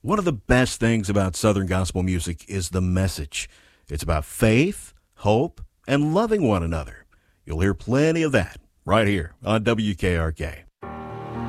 One of the best things about Southern gospel music is the message. It's about faith, hope, and loving one another. You'll hear plenty of that right here on WKRK.